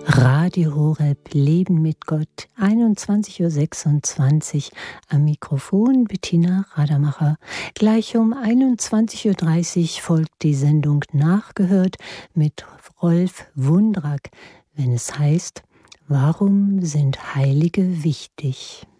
Radio Horeb, Leben mit Gott, 21:26 Uhr, am Mikrofon Bettina Rademacher. Gleich um 21:30 Uhr folgt die Sendung Nachgehört mit Rolf Wundrack, wenn es heißt, warum sind Heilige wichtig?